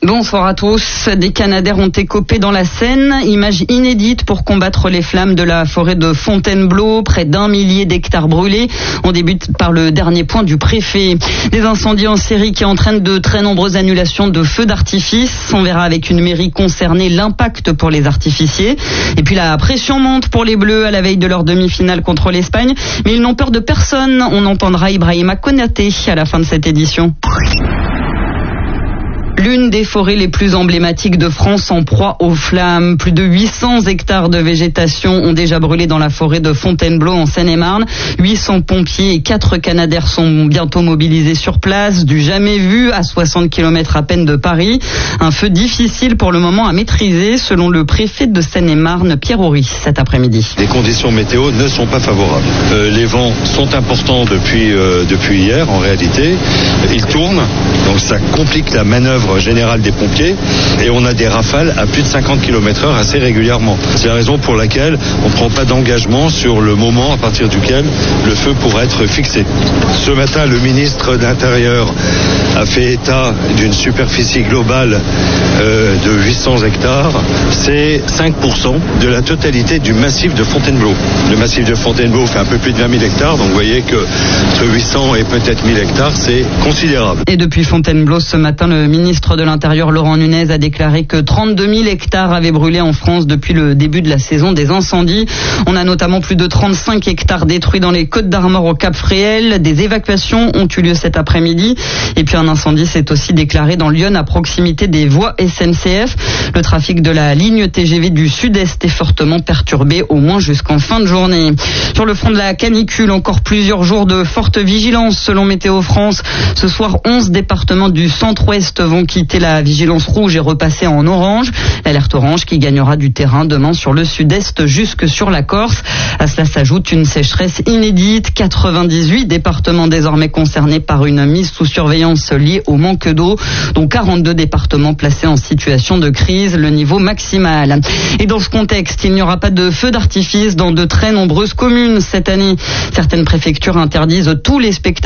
Bonsoir à tous. Des Canadaires ont écopé dans la Seine. Image inédite pour combattre les flammes de la forêt de Fontainebleau. Près d'1 millier d'hectares brûlés. On débute par le dernier point du préfet. Des incendies en série qui entraînent de très nombreuses annulations de feux d'artifice. On verra avec une mairie concernée l'impact pour les artificiers. Et puis la pression monte pour les Bleus à la veille de leur demi-finale contre l'Espagne. Mais ils n'ont peur de personne. On entendra Ibrahima Konaté à la fin de cette édition. L'une des forêts les plus emblématiques de France en proie aux flammes. Plus de 800 hectares de végétation ont déjà brûlé dans la forêt de Fontainebleau en Seine-et-Marne. 800 pompiers et 4 Canadaires sont bientôt mobilisés sur place. Du jamais vu à 60 km à peine de Paris. Un feu difficile pour le moment à maîtriser selon le préfet de Seine-et-Marne, Pierre Horry, cet après-midi. Les conditions météo ne sont pas favorables. Les vents sont importants depuis hier en réalité. Ils tournent, donc ça complique la manœuvre générale des pompiers et on a des rafales à plus de 50 km/h assez régulièrement. C'est la raison pour laquelle on ne prend pas d'engagement sur le moment à partir duquel le feu pourrait être fixé. Ce matin, le ministre de l'Intérieur a fait état d'une superficie globale de 800 hectares. C'est 5% de la totalité du massif de Fontainebleau. Le massif de Fontainebleau fait un peu plus de 20 000 hectares, donc vous voyez que entre 800 et peut-être 1000 hectares, c'est considérable. Et depuis Fontainebleau, ce matin, le ministre de l'Intérieur, Laurent Nunez, a déclaré que 32 000 hectares avaient brûlé en France depuis le début de la saison des incendies. On a notamment plus de 35 hectares détruits dans les Côtes-d'Armor au Cap-Fréhel. Des évacuations ont eu lieu cet après-midi. Et puis un incendie s'est aussi déclaré dans l'Yonne à proximité des voies SNCF. Le trafic de la ligne TGV du Sud-Est est fortement perturbé, au moins jusqu'en fin de journée. Sur le front de la canicule, encore plusieurs jours de forte vigilance selon Météo France. Ce soir, 11 départements du centre-ouest vont quitter la vigilance rouge et repasser en orange. L'alerte orange qui gagnera du terrain demain sur le sud-est jusque sur la Corse. À cela s'ajoute une sécheresse inédite. 98 départements désormais concernés par une mise sous surveillance liée au manque d'eau, dont 42 départements placés en situation de crise, le niveau maximal. Et dans ce contexte, il n'y aura pas de feux d'artifice dans de très nombreuses communes cette année. Certaines préfectures interdisent tous les spectacles